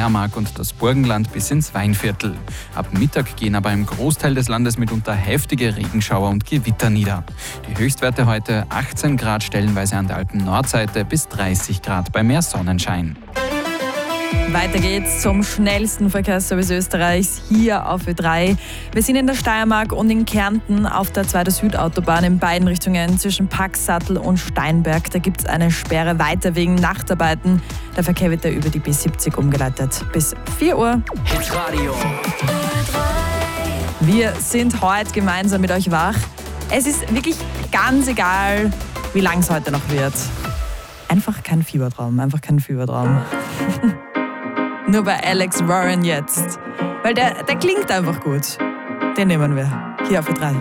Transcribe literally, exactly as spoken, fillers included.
Steiermark und das Burgenland bis ins Weinviertel. Ab Mittag gehen aber im Großteil des Landes mitunter heftige Regenschauer und Gewitter nieder. Die Höchstwerte heute achtzehn Grad stellenweise an der Alpen-Nordseite bis dreißig Grad bei mehr Sonnenschein. Weiter geht's zum schnellsten Verkehrsservice Österreichs hier auf Ö drei. Wir sind in der Steiermark und in Kärnten auf der zweiten Südautobahn in beiden Richtungen zwischen Paxsattel und Steinberg. Da gibt's eine Sperre weiter wegen Nachtarbeiten. Der Verkehr wird da über die B siebzig umgeleitet. Bis vier Uhr. Hitradio. Wir sind heute gemeinsam mit euch wach. Es ist wirklich ganz egal, wie lang es heute noch wird. Einfach kein Fiebertraum, einfach kein Fiebertraum. Nur bei Alex Warren jetzt. Weil der, der klingt einfach gut. Den nehmen wir. Hier auf Ö drei.